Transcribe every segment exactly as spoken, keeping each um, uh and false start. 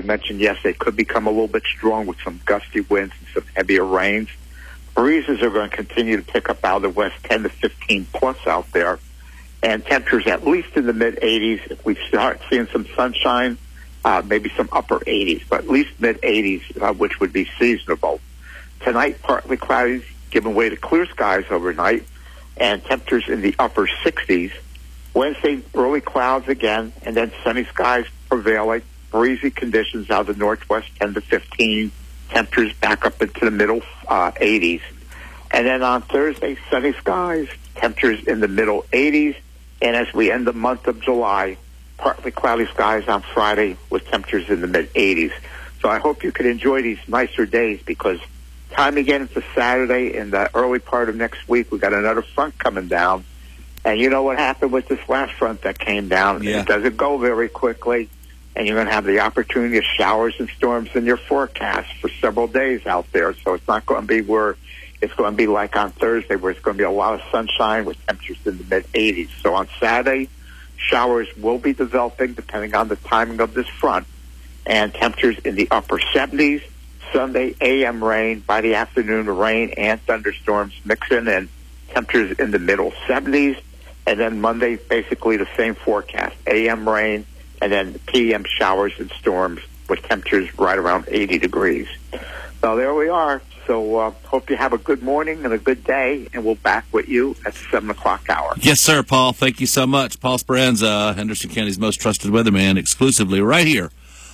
mentioned yesterday, could become a little bit strong with some gusty winds and some heavier rains. Breezes are going to continue to pick up out of the west, ten to fifteen plus out there. And temperatures at least in the mid-eighties. If we start seeing some sunshine, uh, maybe some upper eighties, but at least mid-eighties, uh, which would be seasonable. Tonight, partly cloudy, giving way to clear skies overnight, and temperatures in the upper sixties. Wednesday, early clouds again, and then sunny skies prevailing. Breezy conditions out of the northwest, ten to fifteen. Temperatures back up into the middle uh, eighties. And then on Thursday, sunny skies, temperatures in the middle eighties. And as we end the month of July, partly cloudy skies on Friday with temperatures in the mid-eighties. So I hope you can enjoy these nicer days, because time again into Saturday in the early part of next week, we got another front coming down. And you know what happened with this last front that came down? Yeah. It doesn't go very quickly, and you're going to have the opportunity of showers and storms in your forecast for several days out there. So it's not going to be where it's going to be like on Thursday, where it's going to be a lot of sunshine with temperatures in the mid-eighties. So on Saturday, showers will be developing depending on the timing of this front, and temperatures in the upper seventies. Sunday, A M rain. By the afternoon, rain and thunderstorms mixing in. Temperatures in the middle seventies. And then Monday, basically the same forecast. A M rain, and then P M showers and storms with temperatures right around eighty degrees. So there we are. So uh, hope you have a good morning and a good day, and we'll back with you at the seven o'clock hour. Yes, sir, Paul. Thank you so much. Paul Speranza, Henderson County's most trusted weatherman, exclusively right here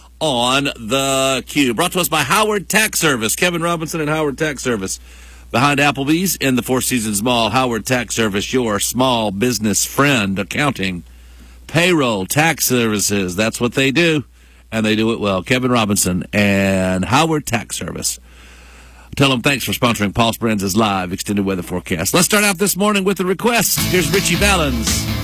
on The Cube. Brought to us by Howard Tax Service. Kevin Robinson and Howard Tax Service. Behind Applebee's in the Four Seasons Mall, Howard Tax Service, your small business friend. Accounting, payroll, tax services. That's what they do, and they do it well. Kevin Robinson and Howard Tax Service. Tell them thanks for sponsoring Paul Speranza's live extended weather forecast. Let's start out this morning with a request. Here's Richie Valens.